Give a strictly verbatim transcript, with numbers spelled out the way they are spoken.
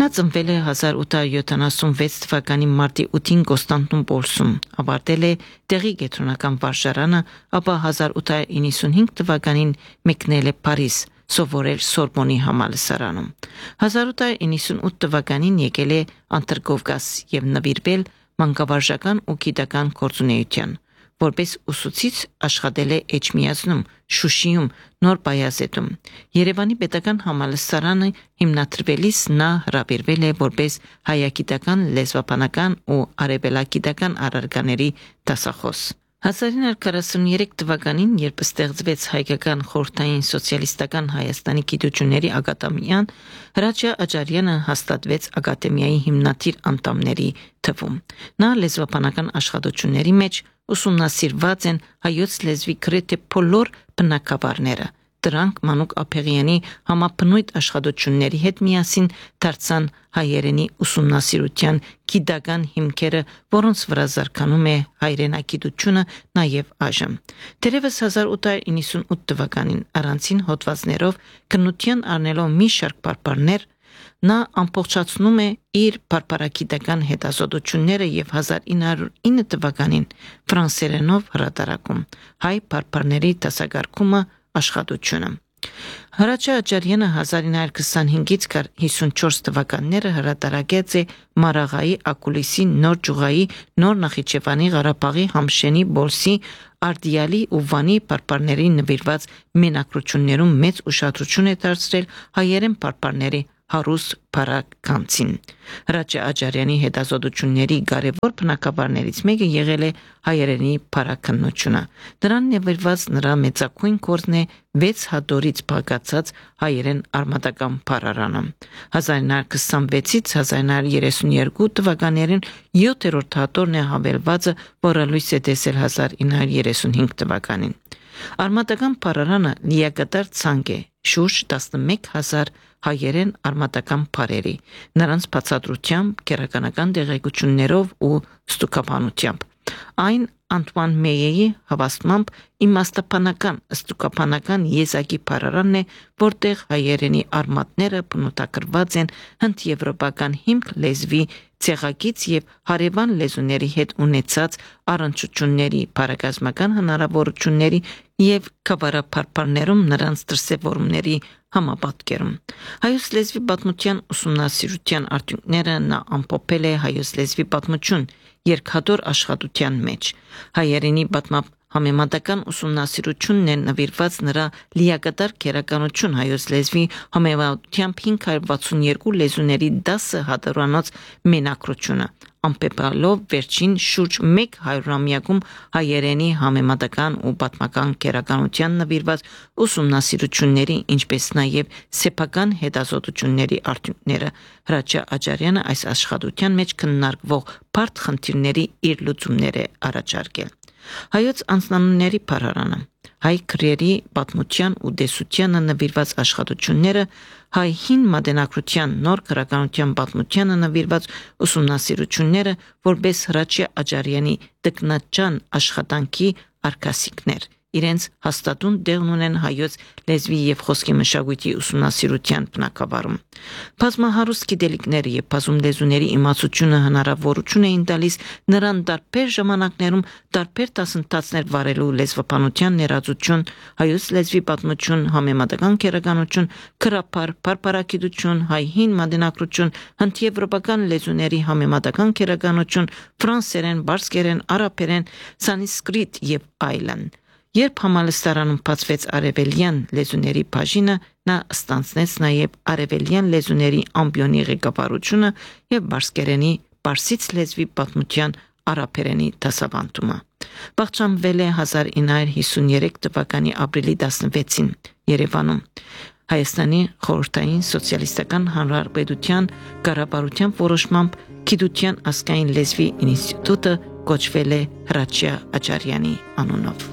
Նա ծնվել է հազար ութ հարյուր յոթանասունվեց թվականի մարտի ութին Կոստանդնում Պոլսում, ավարտել է տեղի կենտրոնական վարժարանը, ապա հազար ութ հարյուր իննսունհինգ թվականին մեկնել է Փարիզ, սովորել Սորբոնի համալսարանում։ հազար ութ հարյուր իննսունութ թվականին եկել է Անտրկովկաս եւ նվիրվել մանկավարժական ու գիտական գործունեության։ Որպես ուսուցիչ աշխատել է Էջմիածնում, Շուշիում, Նոր Բայազետում։ Երևանի պետական համալսարանը հիմնադրվելիս նա հրավիրվել է որպես հայագիտական, լեզվաբանական ու արևելագիտական առարկաների դասախոս։ հազար ինը հարյուր քառասուններեք թվականին, երբ ստեղծվեց Հայկական խորհրդային սոցիալիստական Հայաստանի գիտությունների ակադեմիան, Հրաչյա Աջարյանը հաստատվեց ակադեմիայի հիմնադիր անդամների թվում։ Նա լեզվաբանական աշխատությունների մեջ ուսումնասիրված են հայոց լեզվի գրեթե բոլոր բնագավառները։ Դրանք Մանուկ Ափեղյանի համապնույթ աշխատությունների հետ միասին դարձան հայերենի ուսումնասիրության գիտական հիմքերը, որոնց վրա զարգանում է հայրենագիտությունը նաև այժմ։ Դերևս հազար ութ հարյուր իննսունութ թվականին առանցին հոդվածներով քննության առնելով մի շարք պարպարներ, նա ամբողջացնում է իր պարպարագիտական հետազոտությունները եւ հազար ինը հարյուր ինը թվականին ֆրանսերենով հրատարակում հայ պարպարների դասակարգումը աշխատությունը։ Հրաչյա Աջարյանը հազար ինը հարյուր քսանհինգից հիսունչորս թվականները հրատարակեց է Մարաղայի, Ակուլիսի, Նոր Ջուղայի, Նոր Նախիջևանի, Ղարաբաղի, Համշենի, Բոլսի, Արդիալի ու Վանի պարպարների նվիրված մենակրություններում մեծ ուշադրություն է դարձրել հայերեն պարպարների հարուստ փառականցին։ Հրաչյա Աջարյանի հետազոտությունների կարևոր բնագավառներից մեկը եղել է հայերենի փառաքննությունը։ Դրան նվիրված նրա մեծագույն գործն է վեց հատորից բաղկացած հայերեն արմատական փառարանը։ հազար ինը հարյուր քսանվեցից հազար ինը հարյուր երեսունյերկու թվականներին յոթերորդ հատորն է հավելվածը, որը լույս է տեսել հազար ինը հարյուր երեսունհինգ թվականին։ Արմատական փառարանը լիակատար ցանկ է շուրջ տասնմեկ հազար հայերեն արմատական փառերի, նրանց բացատրությամբ, քերականական տեղեկություններով ու ստուգաբանությամբ։ Այն Անտուան Մեյեի հավաստմամբ իմաստաբանական ստուգաբանական եզակի փառարանն է, որտեղ հայերենի արմատները բնութագրված են հնդեվրոպական հիմք լեզվի ցեղակից եւ հարևան լեզուների հետ ունեցած առնչությունների, փառագազմական հնարավորությունների եւ գավառապարփարներում նրանց դրսեւորումների համապատկերում։ Հայոց լեզվի պատմության ուսումնասիրության արդյունքները նա ամփոփել է Հայոց լեզվի պատմություն երկհատոր աշխատության մեջ։ Հայերենի պատմապ համեմատական ուսումնասիրությունն է նվիրված նրա լիակատար քերականություն հայոց լեզվի համեմատությամբ հինգ հարյուր վաթսունյերկու լեզուների դասը հատորանոց մենակրությունը, ամփոփելով վերջին շուրջ մեկ հարյուրամյակում հայերենի համեմատական ու պատմական քերականության նվիրված ուսումնասիրությունների, ինչպես նաև սեփական հետազոտությունների արդյունքները։ Հրաչյա Աջարյանը այս աշխատության մեջ քննարկվող բարդ խնդիրների իր լուծումներ է առաջարկել։ Հայոց անձնանունների փառարանը, հայ քրերի պատմության ու դեսությանը նվիրված աշխատությունները, հայ հին մատենագրության նոր քրականության պատմությանը նվիրված ուսումնասիրությունները, որպես Հրաչյա Աջարյանի տքնաջան աշխատանքի արգասիքներ, իրենց հաստատուն տեղն ունեն հայոց լեզվի եւ խոսքի մշակույթի ուսումնասիրության բնագավառում։ Բազմահարուստ գիտելիքները եւ բազում լեզուների իմացությունը հնարավորություն էին տալիս նրան տարբեր ժամանակներում տարբեր դասընթացներ վարելու լեզվաբանության ներածություն, հայոց լեզվի պատմություն, համեմատական քերականություն, քրափար, բարբարագիտություն, հայ հին մատենագրություն, հնդեվրոպական լեզուների համեմատական քերականություն, ֆրանսերեն, բարսկերեն, արաբերեն, սանսկրիտ եւ այլն։ Երբ համալսարանում բացվեց արևելյան լեզուների բաժինը, նա ստանձնեց նաև արևելյան լեզուների ամբիոնի ղեկավարությունը եւ բարսկերենի պարսից լեզվի պատմության արաբերենի դասավանդումը։ Բաղջանվել է հազար ինը հարյուր հիսուներեք թվականի ապրիլի տասնվեցին Երևանում։ Հայաստանի խորհրդային սոցիալիստական հանրապետության կառավարության որոշմամբ Գիտության ազգային լեզվի ինստիտուտը կոչվել է Հրաչյա Աջարյանի անունով։